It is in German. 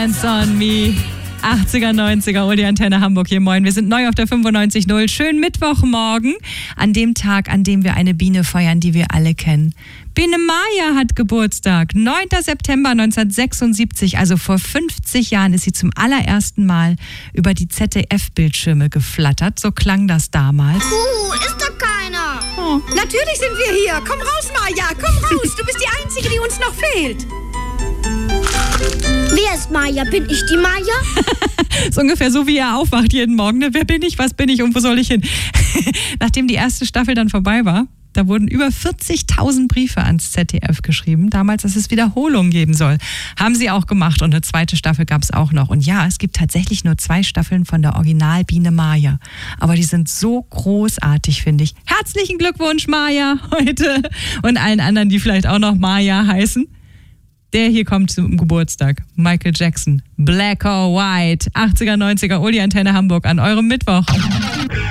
Dance on Me. 80er, 90er, Uli Antenne Hamburg hier, moin. Wir sind neu auf der 95.0. Schönen Mittwochmorgen, an dem Tag, an dem wir eine Biene feiern, die wir alle kennen. Biene Maya hat Geburtstag. 9. September 1976, also vor 50 Jahren, ist sie zum allerersten Mal über die ZDF-Bildschirme geflattert. So klang das damals. Ist da keiner? Oh. Natürlich sind wir hier. Komm raus, Maya, komm raus. Du bist die Einzige, die uns noch fehlt. Wer ist Maya? Bin ich die Maya? Ist ungefähr so, wie er aufwacht jeden Morgen. Ne? Wer bin ich, was bin ich und wo soll ich hin? Nachdem die erste Staffel dann vorbei war, da wurden über 40.000 Briefe ans ZDF geschrieben, damals, dass es Wiederholungen geben soll. Haben sie auch gemacht und eine zweite Staffel gab es auch noch. Und ja, es gibt tatsächlich nur 2 Staffeln von der Original Biene Maya. Aber die sind so großartig, finde ich. Herzlichen Glückwunsch, Maya, heute. Und allen anderen, die vielleicht auch noch Maya heißen. Der hier kommt zum Geburtstag. Michael Jackson. Black or White. 80er, 90er, Uli Antenne Hamburg an eurem Mittwoch.